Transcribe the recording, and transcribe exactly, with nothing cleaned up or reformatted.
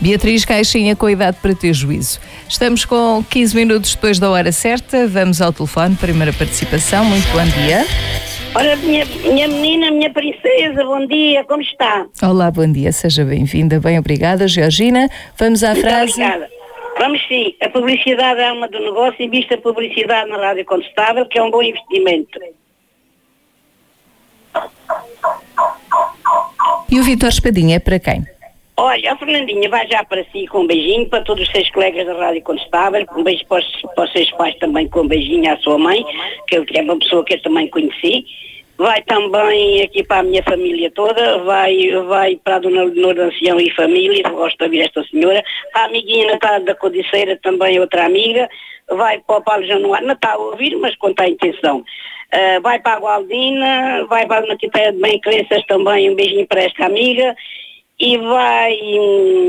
Beatriz Caixinha, com idade para ter juízo. Estamos com quinze minutos depois da hora certa. Vamos ao telefone, primeira participação. Muito bom dia. Ora, minha, minha menina, minha princesa, bom dia, como está? Olá, bom dia, seja bem-vinda. Bem, obrigada, Georgina. Vamos à Muito frase. Obrigada. Vamos sim, a publicidade é alma do negócio e vista a publicidade na Rádio Contestável, que é um bom investimento. E o Vítor Espadinha é para quem? Olha, a Fernandinha vai já para si com um beijinho, para todos os seus colegas da Rádio Contestável, um beijo para os, para os seus pais também, com um beijinho à sua mãe, que é uma pessoa que eu também conheci. Vai também aqui para a minha família toda, vai, vai para a Dona Leonor Ancião e família, gosto de ouvir esta senhora. A amiguinha Natal da Codiceira, também outra amiga. Vai para o Paulo Januário, não está a ouvir, mas conta a intenção. Uh, vai para a Gualdina, vai para a Naquiteia de Bem Crenças também, um beijinho para esta amiga. E vai,